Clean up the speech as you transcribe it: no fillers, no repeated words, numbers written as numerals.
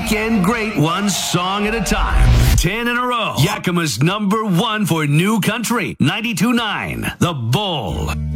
weekend great, one song at a time. 10 in a row. Yakima's #1 for new country. 92.9 The Bull.